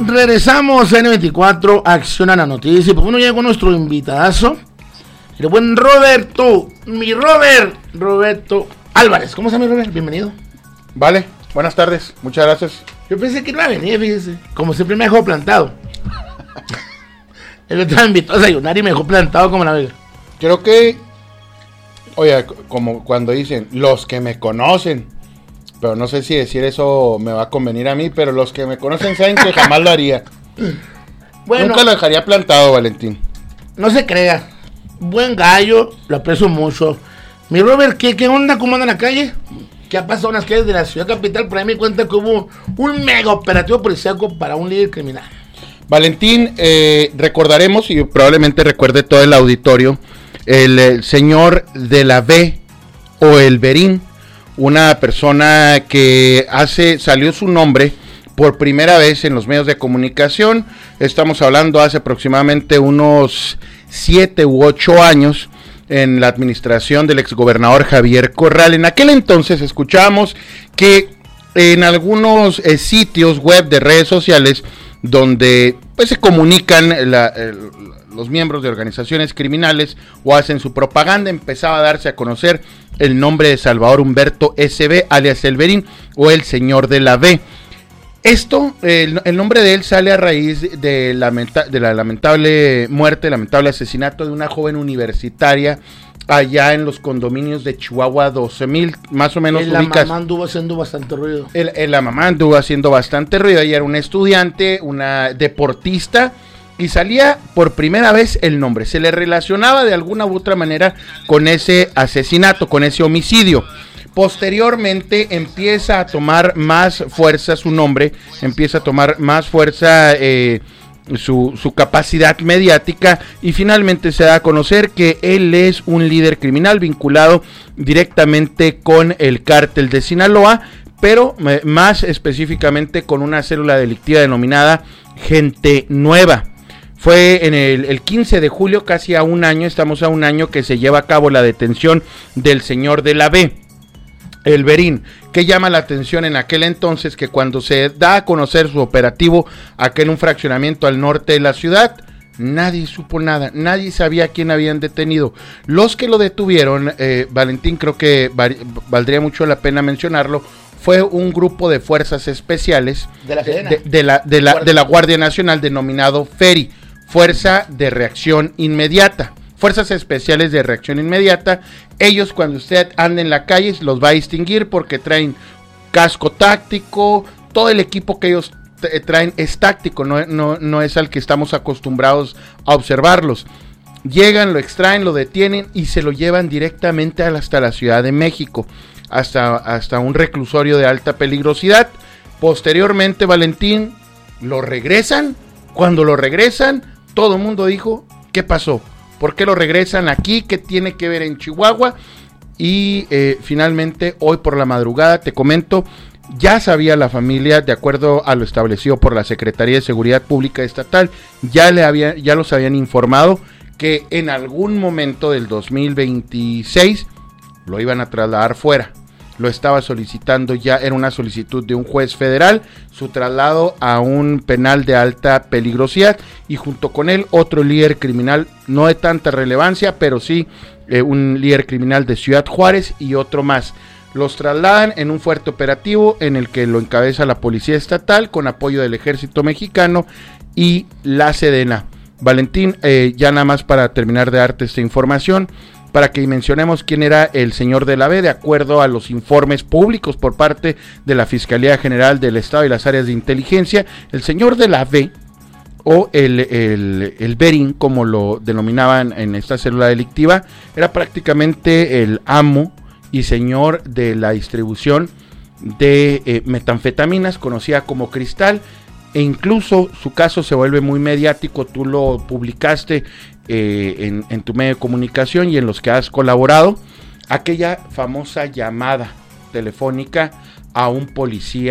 Regresamos a N24, Acción a la Noticia. Pues bueno, llegó nuestro invitadazo, el buen Roberto, Roberto Álvarez. ¿Cómo está mi Robert? Bienvenido. Vale, buenas tardes, muchas gracias. Yo pensé que no iba a venir, fíjese. Como siempre me dejó plantado. El otro me invitó a desayunar y me dejó plantado como la vela. Creo que, oye, como cuando dicen, los que me conocen, pero no sé si decir eso me va a convenir a mí, pero los que me conocen saben que jamás lo haría. Bueno, nunca lo dejaría plantado, Valentín. No se crea, buen gallo, lo aprecio mucho. Mi Robert, ¿qué onda? ¿Cómo anda en la calle? ¿Qué ha pasado en las calles de la ciudad capital? Por ahí me cuenta que hubo un mega operativo policíaco para un líder criminal. Valentín, recordaremos, y probablemente recuerde todo el auditorio, el señor de la B o el Berín, una persona que salió su nombre por primera vez en los medios de comunicación. Estamos hablando hace aproximadamente unos 7 u 8 años, en la administración del exgobernador Javier Corral. En aquel entonces escuchábamos que en algunos sitios web de redes sociales donde pues se comunican los miembros de organizaciones criminales o hacen su propaganda, empezaba a darse a conocer el nombre de Salvador Humberto S.B., alias El Berín, o el señor de la B. Esto, el nombre de él sale a raíz de la lamentable muerte, lamentable asesinato de una joven universitaria allá en los condominios de Chihuahua 12,000, más o menos. La mamá anduvo haciendo bastante ruido. La mamá anduvo haciendo bastante ruido. Ella era una estudiante, una deportista, y salía por primera vez el nombre. Se le relacionaba de alguna u otra manera con ese asesinato, con ese homicidio. Posteriormente empieza a tomar más fuerza su nombre, empieza a tomar más fuerza su capacidad mediática, y finalmente se da a conocer que él es un líder criminal vinculado directamente con el cártel de Sinaloa, pero más específicamente con una célula delictiva denominada Gente Nueva. Fue en el 15 de julio, casi a un año, estamos a un año que se lleva a cabo la detención del señor de la B, El Berín. Que llama la atención en aquel entonces que cuando se da a conocer su operativo aquí en un fraccionamiento al norte de la ciudad, nadie supo nada, nadie sabía a quién habían detenido. Los que lo detuvieron, Valentín, creo que valdría mucho la pena mencionarlo, fue un grupo de fuerzas especiales de la Guardia Nacional denominado FERI, Fuerza de Reacción Inmediata. Fuerzas Especiales de Reacción Inmediata. Ellos, cuando usted anda en la calle, los va a distinguir porque traen casco táctico. Todo el equipo que ellos traen es táctico, no es al que estamos acostumbrados a observarlos. Llegan, lo extraen, lo detienen y se lo llevan directamente hasta la Ciudad de México, hasta un reclusorio de alta peligrosidad. Posteriormente, Valentín, lo regresan. Cuando lo regresan, todo el mundo dijo, ¿qué pasó? ¿Por qué lo regresan aquí? ¿Qué tiene que ver en Chihuahua? Y finalmente, hoy por la madrugada, te comento, ya sabía la familia, de acuerdo a lo establecido por la Secretaría de Seguridad Pública Estatal, ya los habían informado que en algún momento del 2026 lo iban a trasladar fuera. Lo estaba solicitando ya, era una solicitud de un juez federal, su traslado a un penal de alta peligrosidad, y junto con él otro líder criminal, no de tanta relevancia, pero sí un líder criminal de Ciudad Juárez y otro más. Los trasladan en un fuerte operativo en el que lo encabeza la Policía Estatal con apoyo del Ejército Mexicano y la Sedena. Valentín, ya nada más para terminar de darte esta información, para que mencionemos quién era el señor de la B, de acuerdo a los informes públicos por parte de la Fiscalía General del Estado y las áreas de inteligencia. El señor de la B, o el Berín, como lo denominaban en esta célula delictiva, era prácticamente el amo y señor de la distribución de metanfetaminas, conocida como Cristal, e incluso su caso se vuelve muy mediático. Tú lo publicaste en tu medio de comunicación y en los que has colaborado, aquella famosa llamada telefónica a un policía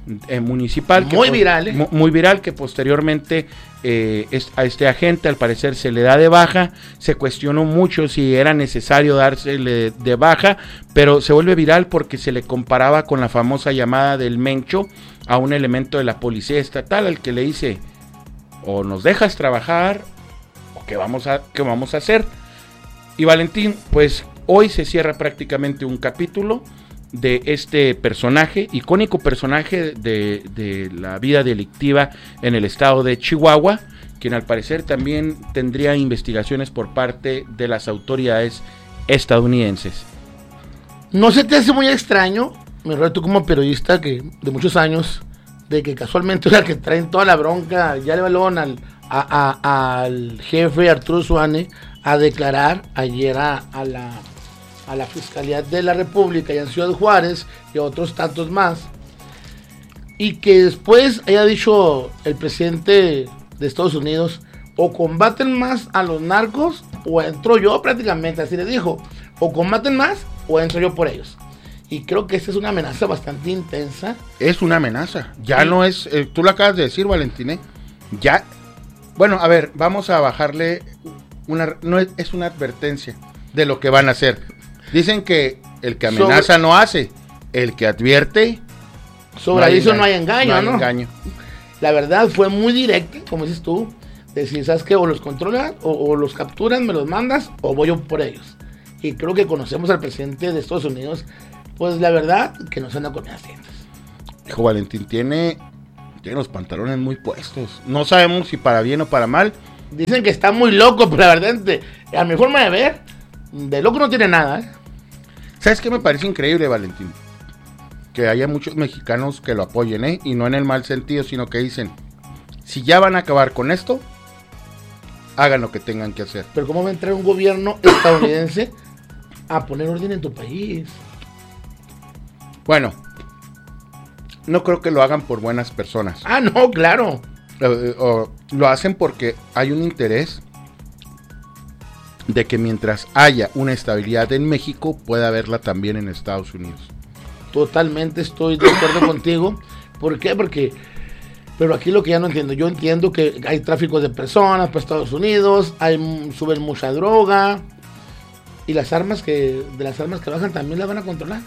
municipal. Muy viral, Muy viral, que posteriormente a este agente al parecer se le da de baja. Se cuestionó mucho si era necesario dársele de baja, pero se vuelve viral porque se le comparaba con la famosa llamada del Mencho a un elemento de la policía estatal, al que le dice: o nos dejas trabajar, o qué vamos a hacer. Y Valentín, pues hoy se cierra prácticamente un capítulo de este personaje, icónico personaje de la vida delictiva en el estado de Chihuahua, quien al parecer también tendría investigaciones por parte de las autoridades estadounidenses. ¿No se te hace muy extraño, me refiero tú como periodista de muchos años, de que casualmente era que traen toda la bronca, ya le balón al jefe Arturo Suane a declarar ayer a la Fiscalía de la República y en Ciudad Juárez y a otros tantos más, y que después haya dicho el presidente de Estados Unidos: o combaten más a los narcos o entro yo, prácticamente así le dijo, o combaten más o entro yo por ellos. Y creo que esta es una amenaza bastante intensa. Es una amenaza, ya no es, tú lo acabas de decir, Valentín, ya, bueno, a ver, vamos a bajarle no es una advertencia de lo que van a hacer. Dicen que el que amenaza no hace, el que advierte. Sobre aviso no hay engaño, ¿no? Engaño. La verdad fue muy directa, como dices tú, decir, ¿sabes qué? O los controlan, o los capturan, me los mandas, o voy yo por ellos. Y creo que conocemos al presidente de Estados Unidos, pues la verdad, que no se anda con las tiendas. Hijo, Valentín tiene los pantalones muy puestos. No sabemos si para bien o para mal. Dicen que está muy loco, pero la verdad, a mi forma de ver, de loco no tiene nada, ¿eh? ¿Sabes qué me parece increíble, Valentín? Que haya muchos mexicanos que lo apoyen, ¿eh? Y no en el mal sentido, sino que dicen: si ya van a acabar con esto, hagan lo que tengan que hacer. Pero ¿cómo va a entrar un gobierno estadounidense a poner orden en tu país? Bueno, no creo que lo hagan por buenas personas. Ah, no, claro. Lo hacen porque hay un interés de que mientras haya una estabilidad en México, pueda haberla también en Estados Unidos. Totalmente estoy de acuerdo contigo. ¿Por qué? Pero aquí lo que ya no entiendo, yo entiendo que hay tráfico de personas para Estados Unidos, suben mucha droga, y las armas que bajan también las van a controlar.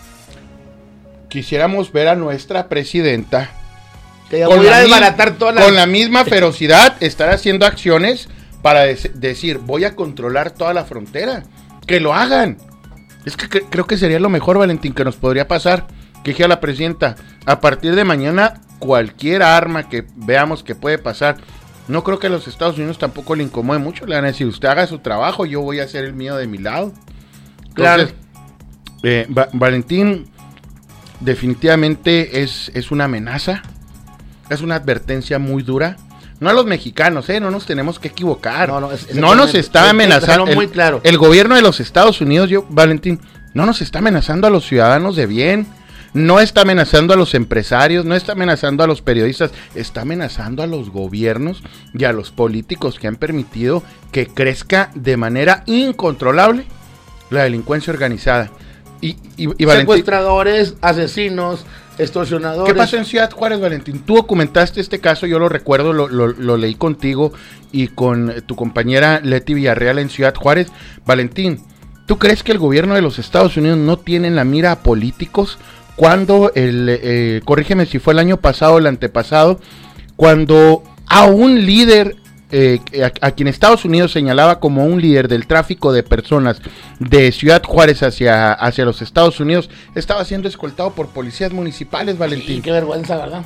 Quisiéramos ver a nuestra presidenta que voy a desbaratar con la misma ferocidad, estar haciendo acciones para decir: voy a controlar toda la frontera. Que lo hagan. Es que creo que sería lo mejor, Valentín, que nos podría pasar. Que dije a la presidenta: a partir de mañana, cualquier arma que veamos que puede pasar, no creo que a los Estados Unidos tampoco le incomode mucho. Le van a decir: usted haga su trabajo, yo voy a hacer el mío de mi lado. Entonces, claro. Valentín, definitivamente es una amenaza. Es una advertencia muy dura. No a los mexicanos, no nos tenemos que equivocar. No nos está amenazando. Muy claro. El gobierno de los Estados Unidos, Valentín, no nos está amenazando a los ciudadanos de bien. No está amenazando a los empresarios, no está amenazando a los periodistas, está amenazando a los gobiernos y a los políticos que han permitido que crezca de manera incontrolable la delincuencia organizada. Y Valentín, secuestradores, asesinos, extorsionadores. ¿Qué pasó en Ciudad Juárez, Valentín? Tú documentaste este caso, yo lo recuerdo, lo leí contigo y con tu compañera Leti Villarreal en Ciudad Juárez. Valentín, ¿tú crees que el gobierno de los Estados Unidos no tiene en la mira a políticos cuando, corrígeme si fue el año pasado o el antepasado, cuando a un líder, a quien Estados Unidos señalaba como un líder del tráfico de personas de Ciudad Juárez hacia los Estados Unidos, estaba siendo escoltado por policías municipales, Valentín? Sí, qué vergüenza, ¿verdad?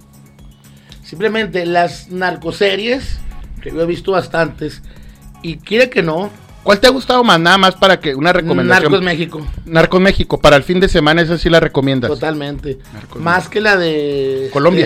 Simplemente las narcoseries, que yo he visto bastantes, y quiere que no. ¿Cuál te ha gustado más? Nada más para que una recomendación. Narcos México. Narcos México, para el fin de semana, esa sí la recomiendas. Totalmente. Más que la de Colombia.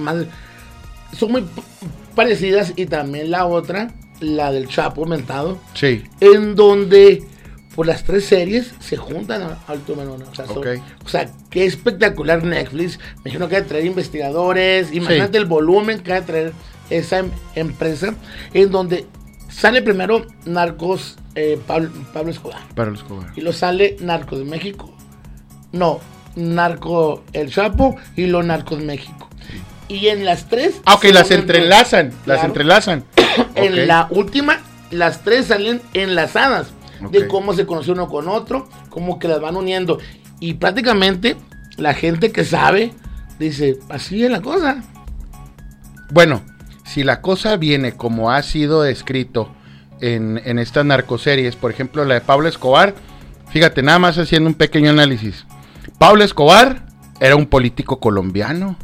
Son muy parecidas, y también la otra, la del Chapo mentado. Sí. En donde por las tres series se juntan a alto menor. O sea, qué espectacular Netflix. Me imagino que hay que traer investigadores. Imagínate el volumen que hay que traer esa empresa, en donde sale primero Narcos Pablo Escobar. Pablo Escobar. Y lo sale Narcos de México. No, Narco El Chapo y los Narcos México. Y en las tres... Ok, las entrelazan, En Ok. la última, las tres salen enlazadas. Ok. De cómo se conoció uno con otro, cómo que las van uniendo. Y prácticamente la gente que sabe dice, así es la cosa. Bueno, si la cosa viene como ha sido descrito en estas narcoseries, por ejemplo la de Pablo Escobar, fíjate, nada más haciendo un pequeño análisis. Pablo Escobar era un político colombiano.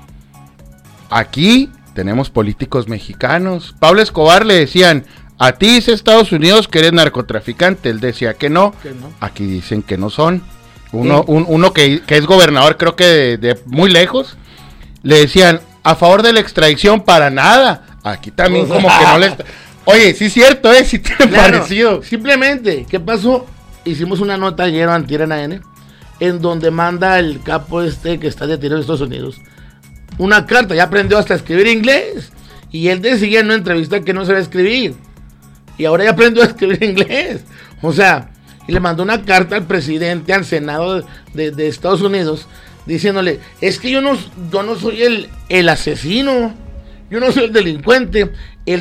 Aquí tenemos políticos mexicanos. Pablo Escobar le decían, a ti dice Estados Unidos que eres narcotraficante. Él decía que no. Que no. Aquí dicen que no son. Uno que es gobernador, creo que de muy lejos, le decían, a favor de la extradición, para nada. Aquí también como que no les... Oye, sí es cierto, sí tiene Claro, parecido. simplemente, ¿qué pasó? Hicimos una nota ayer o antier en AN, en donde manda el capo que está detenido en Estados Unidos una carta, ya aprendió hasta a escribir inglés. Y él decía en una entrevista que no sabía escribir. Y ahora ya aprendió a escribir inglés. O sea, y le mandó una carta al presidente, al Senado de Estados Unidos, diciéndole, es que yo no soy el asesino, yo no soy el delincuente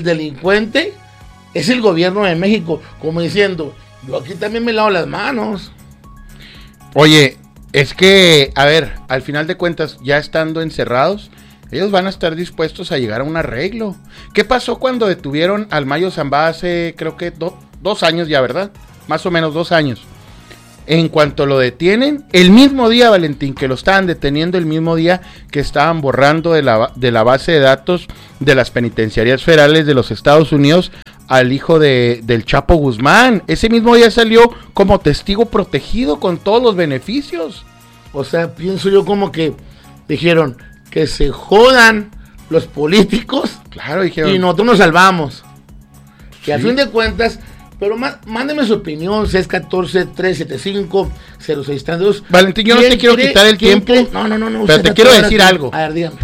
es el gobierno de México, como diciendo, yo aquí también me lavo las manos. Oye, es que, a ver, al final de cuentas, ya estando encerrados, ellos van a estar dispuestos a llegar a un arreglo. ¿Qué pasó cuando detuvieron al Mayo Zambada hace, creo que 2 años ya, ¿verdad? Más o menos 2 años. En cuanto lo detienen, el mismo día, Valentín, que lo estaban deteniendo, el mismo día que estaban borrando de la base de datos de las penitenciarías federales de los Estados Unidos al hijo del Chapo Guzmán. Ese mismo día salió como testigo protegido con todos los beneficios. O sea, pienso yo como que dijeron que se jodan los políticos. Claro, dijeron. Y nosotros nos salvamos. Que a Sí. fin de cuentas, pero mándeme su opinión, 614-375-0632. Valentín, yo no te quiero quitar el tiempo. No. Pero usted te está quiero toda decir la- algo. A ver, dígame.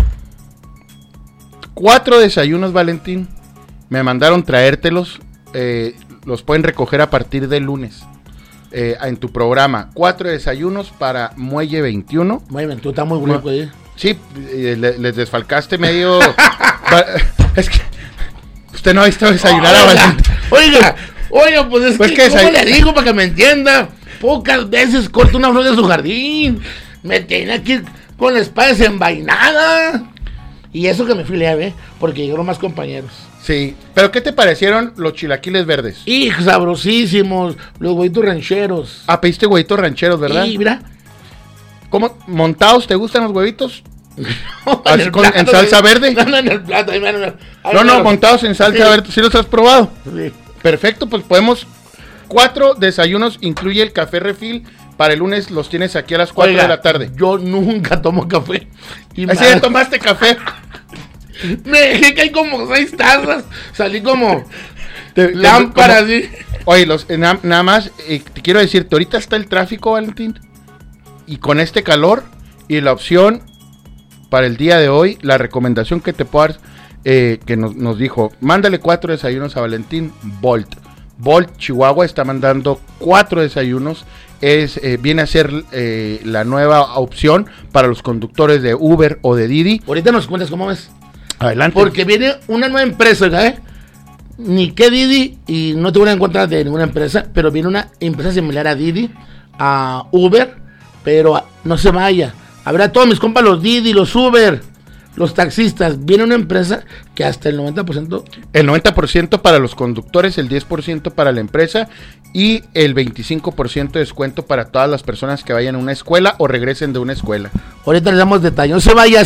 4 desayunos, Valentín. Me mandaron traértelos. Los pueden recoger a partir del lunes. En tu programa. 4 desayunos para Muelle 21. Muy bien, tú estás muy bueno, pues. Sí, les desfalcaste medio. Es que usted no ha visto desayunar a Valentín. Oiga, pues es Pues que, que ¿cómo desay- le digo para que me entienda? Pocas veces corto una flor de su jardín. Me tenía que ir con la espada desenvainada. Y eso que me fui leve, porque llegaron más compañeros. Sí, pero ¿qué te parecieron los chilaquiles verdes? Y sabrosísimos, los huevitos rancheros. Ah, pediste huevitos rancheros, ¿verdad? Y mira, ¿Cómo? ¿Montados te gustan los huevitos? en el plato, ¿En salsa verde? No, en el plato. Ahí, No, montados en salsa Sí. verde. ¿Sí los has probado? Sí. Perfecto, pues podemos 4 desayunos, incluye el café refil. Para el lunes los tienes aquí a las 4 Oiga, de la tarde. Yo nunca tomo café. Y Así ya tomaste café. me dejé que hay como 6 tazas. Salí como Te- lámpara como- así. Oye, nada más, te quiero decirte, ahorita está el tráfico, Valentín. Y con este calor y la opción para el día de hoy, la recomendación que te puedo dar, que nos dijo, mándale 4 desayunos a Valentín. Bolt Chihuahua está mandando 4 desayunos. Viene a ser la nueva opción para los conductores de Uber o de Didi. Ahorita nos cuentas cómo ves. Adelante. Porque viene una nueva empresa, ¿eh? Ni que Didi, y no te voy a encontrar de ninguna empresa, pero viene una empresa similar a Didi, a Uber, pero no se vaya. Habrá todos mis compas, los Didi, los Uber, los taxistas. Viene una empresa que hasta el 90%. El 90% para los conductores, el 10% para la empresa y el 25% de descuento para todas las personas que vayan a una escuela o regresen de una escuela. Ahorita les damos detalle. No se vaya,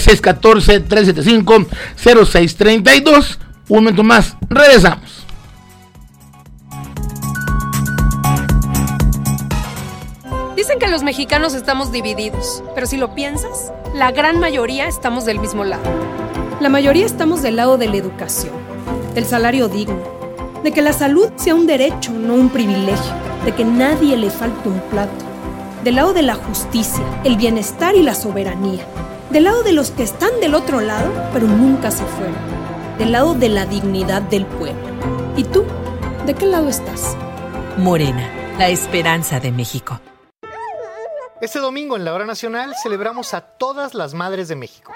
614-375-0632. Un momento más, regresamos. Dicen que los mexicanos estamos divididos, pero si lo piensas, la gran mayoría estamos del mismo lado. La mayoría estamos del lado de la educación, del salario digno, de que la salud sea un derecho, no un privilegio, de que nadie le falte un plato, del lado de la justicia, el bienestar y la soberanía, del lado de los que están del otro lado, pero nunca se fueron, del lado de la dignidad del pueblo. ¿Y tú? ¿De qué lado estás? Morena, la esperanza de México. Este domingo en la Hora Nacional celebramos a todas las madres de México.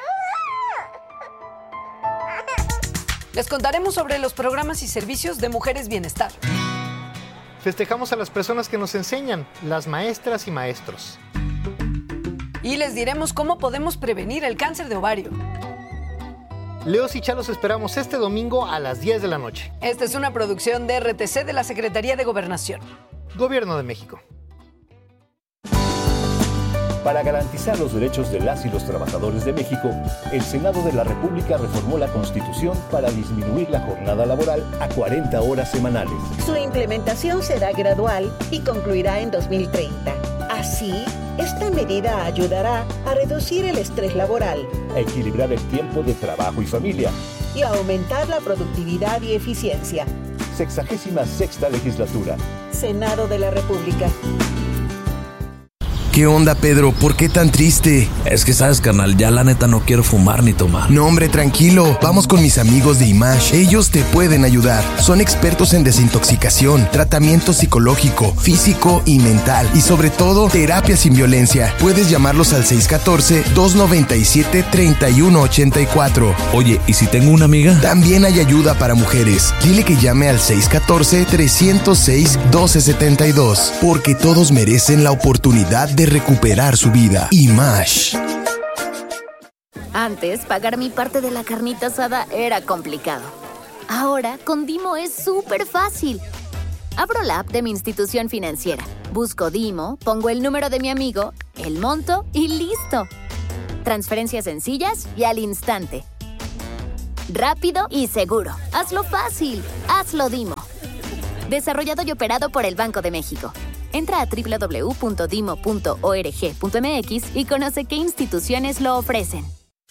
Les contaremos sobre los programas y servicios de Mujeres Bienestar. Festejamos a las personas que nos enseñan, las maestras y maestros. Y les diremos cómo podemos prevenir el cáncer de ovario. Leos y Chalos esperamos este domingo a las 10 de la noche. Esta es una producción de RTC de la Secretaría de Gobernación. Gobierno de México. Para garantizar los derechos de las y los trabajadores de México, el Senado de la República reformó la Constitución para disminuir la jornada laboral a 40 horas semanales. Su implementación será gradual y concluirá en 2030. Así, esta medida ayudará a reducir el estrés laboral, A equilibrar el tiempo de trabajo y familia. y a aumentar la productividad y eficiencia. 66ª legislatura. Senado de la República. ¿Qué onda, Pedro? ¿Por qué tan triste? Es que sabes, carnal, ya la neta no quiero fumar ni tomar. No, hombre, tranquilo. Vamos con mis amigos de IMASH. Ellos te pueden ayudar. Son expertos en desintoxicación, tratamiento psicológico, físico y mental. Y sobre todo, terapia sin violencia. Puedes llamarlos al 614-297-3184. Oye, ¿y si tengo una amiga? También hay ayuda para mujeres. Dile que llame al 614-306-1272. Porque todos merecen la oportunidad de recuperar su vida. IMASH. Antes, pagar mi parte de la carnita asada era complicado. Ahora, con Dimo es súper fácil. Abro la app de mi institución financiera, busco Dimo, pongo el número de mi amigo, el monto y ¡listo! Transferencias sencillas y al instante. Rápido y seguro. Hazlo fácil. Hazlo Dimo. Desarrollado y operado por el Banco de México. Entra a www.dimo.org.mx y conoce qué instituciones lo ofrecen.